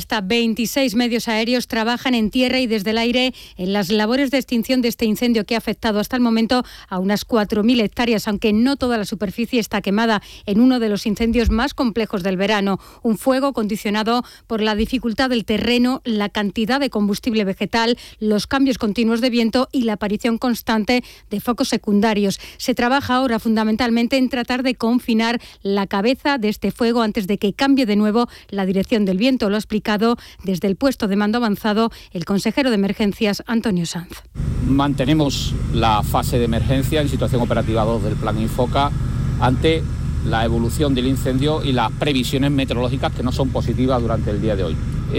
hasta 26 medios aéreos trabajan en tierra y desde el aire en las labores de extinción de este incendio que ha afectado hasta el momento a unas 4.000 hectáreas, aunque no toda la superficie está quemada en uno de los incendios más complejos del verano. Un fuego condicionado por la dificultad del terreno, la cantidad de combustible vegetal, los cambios continuos de viento y la aparición constante de focos secundarios. Se trabaja ahora fundamentalmente en tratar de confinar la cabeza de este fuego antes de que cambie de nuevo la dirección del viento. Lo ha explicado desde el puesto de mando avanzado el consejero de Emergencias, Antonio Sanz. Mantenemos la fase de emergencia en situación operativa 2 del Plan Infoca ante la evolución del incendio y las previsiones meteorológicas que no son positivas durante el día de hoy.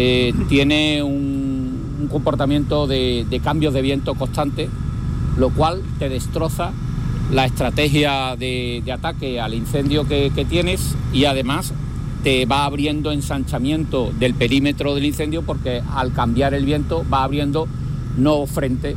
Tiene un comportamiento de cambios de viento constante, lo cual te destroza la estrategia de ataque al incendio que tienes y además te va abriendo ensanchamiento del perímetro del incendio porque al cambiar el viento va abriendo nuevo frente.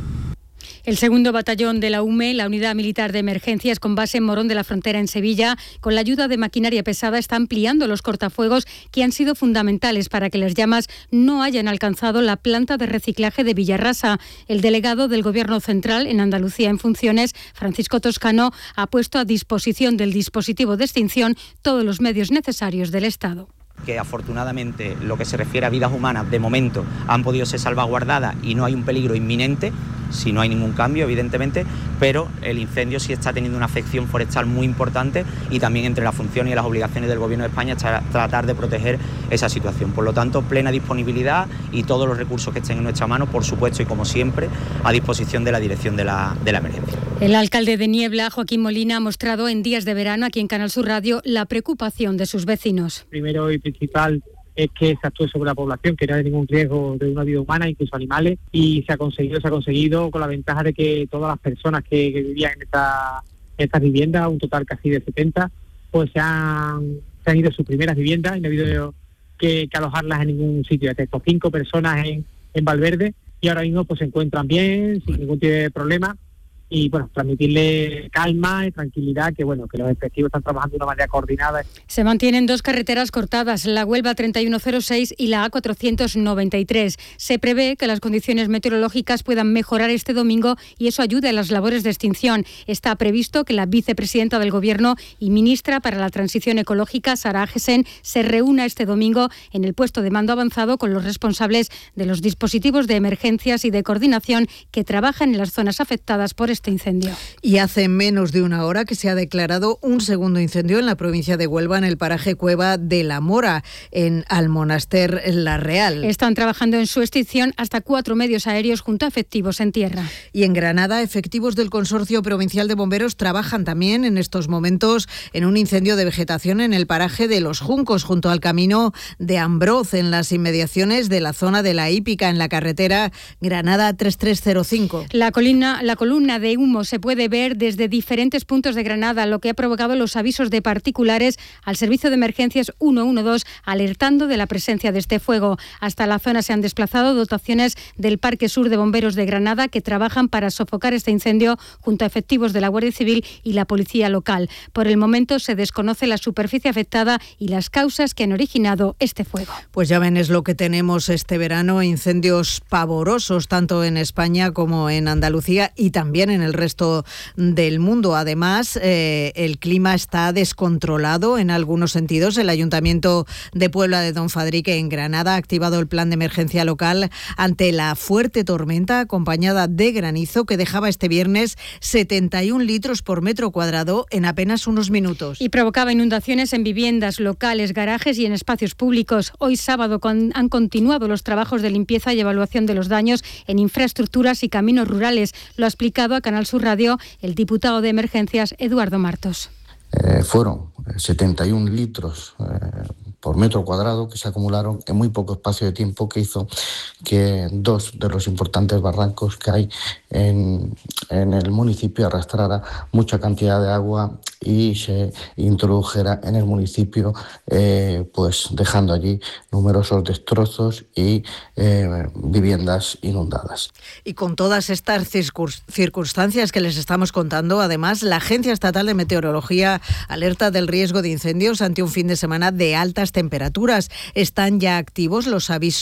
El segundo batallón de la UME, la Unidad Militar de Emergencias con base en Morón de la Frontera en Sevilla, con la ayuda de maquinaria pesada está ampliando los cortafuegos que han sido fundamentales para que las llamas no hayan alcanzado la planta de reciclaje de Villarrasa. El delegado del Gobierno Central en Andalucía en funciones, Francisco Toscano, ha puesto a disposición del dispositivo de extinción todos los medios necesarios del Estado. Que afortunadamente lo que se refiere a vidas humanas de momento han podido ser salvaguardadas y no hay un peligro inminente, si no hay ningún cambio evidentemente, pero el incendio sí está teniendo una afección forestal muy importante y también entre las funciones y las obligaciones del Gobierno de España está tratar de proteger esa situación. Por lo tanto, plena disponibilidad y todos los recursos que estén en nuestra mano, por supuesto y como siempre, a disposición de la dirección de la emergencia. El alcalde de Niebla, Joaquín Molina, ha mostrado en Días de Verano aquí en Canal Sur Radio la preocupación de sus vecinos. Primero y principal es que se actúe sobre la población, que no hay ningún riesgo de una vida humana, incluso animales, y se ha conseguido con la ventaja de que todas las personas que vivían en estas viviendas, un total casi de 70, pues se han ido a sus primeras viviendas y no ha habido que alojarlas en ningún sitio. Hasta estos 5 personas en Valverde y ahora mismo pues se encuentran bien, sin ningún tipo de problema. Y bueno, transmitirle calma y tranquilidad, que bueno, que los efectivos están trabajando de una manera coordinada. Se mantienen 2 carreteras cortadas, la Huelva 3106 y la A493. Se prevé que las condiciones meteorológicas puedan mejorar este domingo y eso ayude a las labores de extinción. Está previsto que la vicepresidenta del Gobierno y ministra para la Transición Ecológica, Sara Agesen, se reúna este domingo en el puesto de mando avanzado con los responsables de los dispositivos de emergencias y de coordinación que trabajan en las zonas afectadas por este incendio. Y hace menos de una hora que se ha declarado un segundo incendio en la provincia de Huelva, en el paraje Cueva de la Mora, en Almonaster La Real. Están trabajando en su extinción hasta 4 medios aéreos junto a efectivos en tierra. Y en Granada, efectivos del Consorcio Provincial de Bomberos trabajan también en estos momentos en un incendio de vegetación en el paraje de Los Juncos, junto al camino de Ambroz, en las inmediaciones de la zona de la Hípica, en la carretera Granada 3305. La columna de humo se puede ver desde diferentes puntos de Granada, lo que ha provocado los avisos de particulares al servicio de emergencias 112, alertando de la presencia de este fuego. Hasta la zona se han desplazado dotaciones del Parque Sur de Bomberos de Granada que trabajan para sofocar este incendio junto a efectivos de la Guardia Civil y la policía local. Por el momento se desconoce la superficie afectada y las causas que han originado este fuego. Pues ya ven, es lo que tenemos este verano, incendios pavorosos tanto en España como en Andalucía y también en el resto del mundo. Además, el clima está descontrolado en algunos sentidos. El Ayuntamiento de Puebla de Don Fadrique, en Granada, ha activado el plan de emergencia local ante la fuerte tormenta acompañada de granizo que dejaba este viernes 71 litros por metro cuadrado en apenas unos minutos. Y provocaba inundaciones en viviendas, locales, garajes y en espacios públicos. Hoy sábado han continuado los trabajos de limpieza y evaluación de los daños en infraestructuras y caminos rurales. Lo ha explicado a Canal Sur Radio el diputado de Emergencias, Eduardo Martos. Fueron 71 litros por metro cuadrado que se acumularon en muy poco espacio de tiempo, que hizo que 2 de los importantes barrancos que hay en el municipio arrastrara mucha cantidad de agua y se introdujera en el municipio, pues dejando allí numerosos destrozos y viviendas inundadas. Y con todas estas circunstancias que les estamos contando, además, la Agencia Estatal de Meteorología alerta del riesgo de incendios ante un fin de semana de altas temperaturas. Están ya activos los avisos